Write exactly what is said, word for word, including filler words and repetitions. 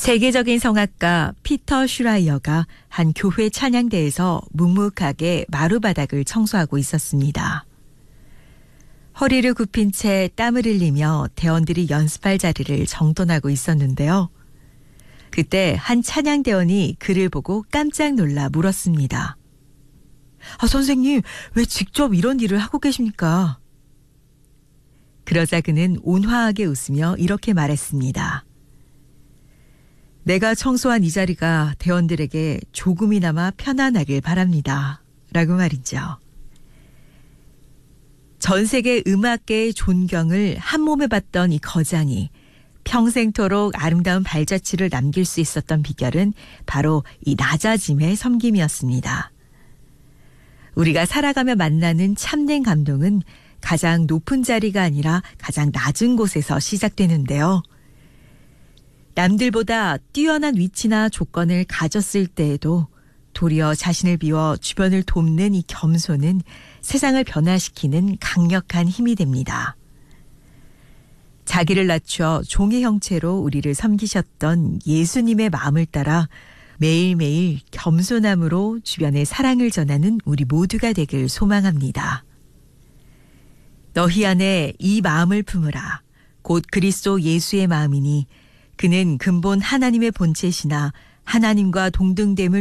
세계적인 성악가 피터 슈라이어가 한 교회 찬양대에서 묵묵하게 마루바닥을 청소하고 있었습니다. 허리를 굽힌 채 땀을 흘리며 대원들이 연습할 자리를 정돈하고 있었는데요. 그때 한 찬양대원이 그를 보고 깜짝 놀라 물었습니다. 아, 선생님, 왜 직접 이런 일을 하고 계십니까? 그러자 그는 온화하게 웃으며 이렇게 말했습니다. 내가 청소한 이 자리가 대원들에게 조금이나마 편안하길 바랍니다. 라고 말이죠. 전 세계 음악계의 존경을 한몸에 받던 이 거장이 평생토록 아름다운 발자취를 남길 수 있었던 비결은 바로 이 낮아짐의 섬김이었습니다. 우리가 살아가며 만나는 참된 감동은 가장 높은 자리가 아니라 가장 낮은 곳에서 시작되는데요. 남들보다 뛰어난 위치나 조건을 가졌을 때에도 도리어 자신을 비워 주변을 돕는 이 겸손은 세상을 변화시키는 강력한 힘이 됩니다. 자기를 낮춰 종의 형체로 우리를 섬기셨던 예수님의 마음을 따라 매일매일 겸손함으로 주변에 사랑을 전하는 우리 모두가 되길 소망합니다. 너희 안에 이 마음을 품으라. 곧 그리스도 예수의 마음이니 그는 근본 하나님의 본체시나 하나님과 동등됨을